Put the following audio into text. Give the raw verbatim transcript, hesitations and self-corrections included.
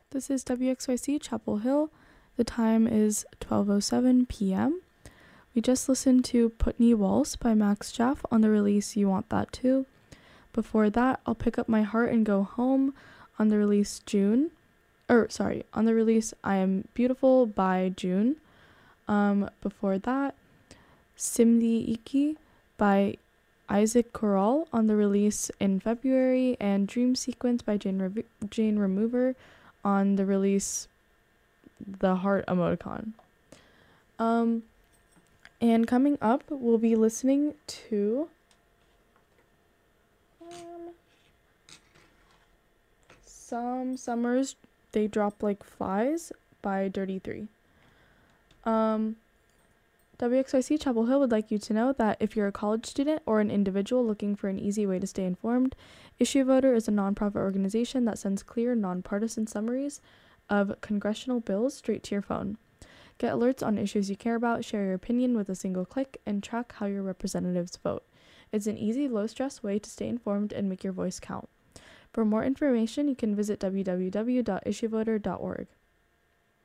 This is W X Y C Chapel Hill. The time is twelve oh seven p.m. We just listened to Putney Waltz by Max Jaff on the release You Want That Too. Before that, I'll Pick Up My Heart and Go Home on the release June. Or, sorry, on the release I Am Beautiful by June. Um, before that, Simdi Iki by Isaac Corral on the release in February, and Dream Sequence by Jane, Re- Jane Remover on the release The Heart Emoticon. Um, and coming up, we'll be listening to um, Some Summers They Drop Like Flies by Dirty Three. Um, W X Y C Chapel Hill would like you to know that if you're a college student or an individual looking for an easy way to stay informed, Issue Voter is a nonprofit organization that sends clear, nonpartisan summaries of congressional bills straight to your phone. Get alerts on issues you care about, share your opinion with a single click, and track how your representatives vote. It's an easy, low-stress way to stay informed and make your voice count. For more information, you can visit w w w dot issue voter dot org.